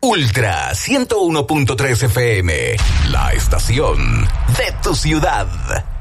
Ultra 101.3 FM, la estación de tu ciudad.